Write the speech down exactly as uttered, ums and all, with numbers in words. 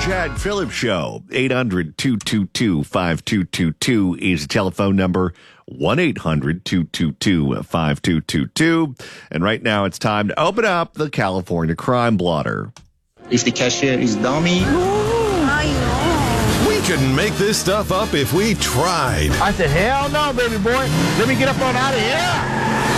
Chad Phillips Show. eight hundred, two two two, five two two two is the telephone number. one eight hundred, two two two, five two two two. And right now it's time to open up the California Crime Blotter. If the cashier is dummy. We couldn't make this stuff up if we tried. I said, hell no, baby boy. Let me get up on out of here.